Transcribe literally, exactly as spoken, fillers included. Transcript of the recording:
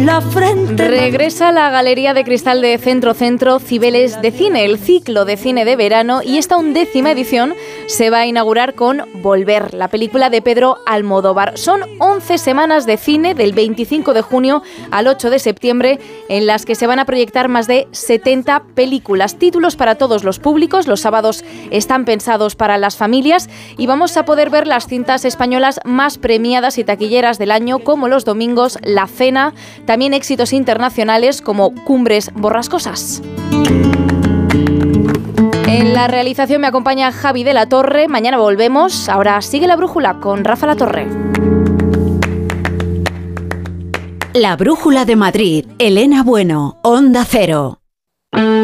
en la frente. Regresa a la Galería de Cristal de Centro Centro Cibeles de Cine, el ciclo de cine de verano, y esta undécima edición se va a inaugurar con Volver, la película de Pedro Almodóvar. Son once semanas de cine del veinticinco de junio al ocho de septiembre en las que se van a proyectar más de setenta películas, títulos para todos los públicos. Los sábados están pensados para las familias y vamos a poder ver las cintas españolas más premiadas y taquilleras del año, como los domingos La Cena, también éxitos internacionales como Cumbres borrascosas. En la realización me acompaña Javi de la Torre. Mañana volvemos. Ahora sigue La Brújula con Rafa La Torre. La Brújula de Madrid. Elena Bueno, Onda Cero.